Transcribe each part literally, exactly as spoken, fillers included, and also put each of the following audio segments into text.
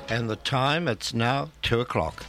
And the time, it's now two o'clock.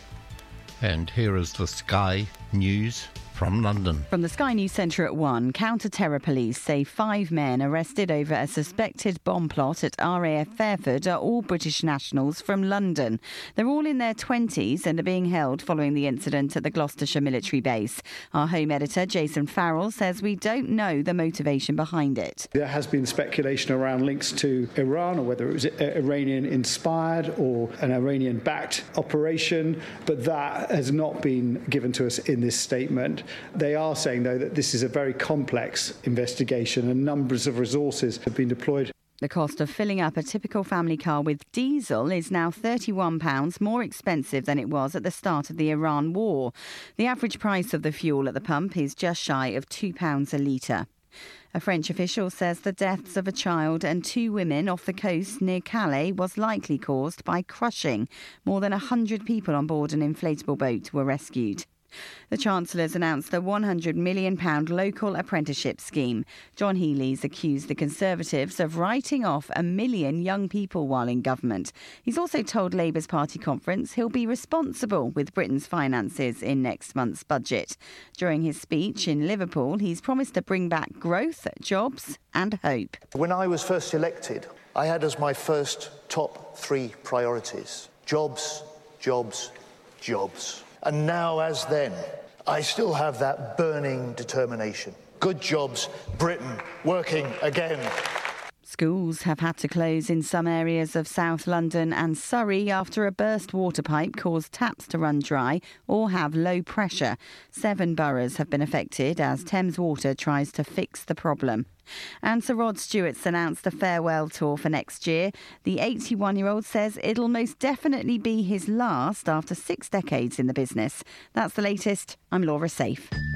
And here is the Sky News from London. From the Sky News Centre at one, counter-terror police say five men arrested over a suspected bomb plot at R A F Fairford are all British nationals from London. They're all in their twenties and are being held following the incident at the Gloucestershire military base. Our Home editor, Jason Farrell, says we don't know the motivation behind it. There has been speculation around links to Iran, or whether it was Iranian-inspired or an Iranian-backed operation, but that has not been given to us in this statement. They are saying, though, that this is a very complex investigation and numbers of resources have been deployed. The cost of filling up a typical family car with diesel is now thirty-one pounds more expensive than it was at the start of the Iran war. The average price of the fuel at the pump is just shy of two pounds a litre. A French official says the deaths of a child and two women off the coast near Calais was likely caused by crushing. More than one hundred people on board an inflatable boat were rescued. The Chancellor's announced a one hundred million pounds local apprenticeship scheme. John Healey's accused the Conservatives of writing off a million young people while in government. He's also told Labour's party conference he'll be responsible with Britain's finances in next month's budget. During his speech in Liverpool, he's promised to bring back growth, jobs and hope. When I was first elected, I had as my first top three priorities: jobs, jobs, jobs. And now, as then, I still have that burning determination. Good jobs, Britain, working again. Schools have had to close in some areas of South London and Surrey after a burst water pipe caused taps to run dry or have low pressure. Seven boroughs have been affected as Thames Water tries to fix the problem. And Sir Rod Stewart's announced a farewell tour for next year. The eighty-one-year-old says it'll most definitely be his last after six decades in the business. That's the latest. I'm Laura Safe.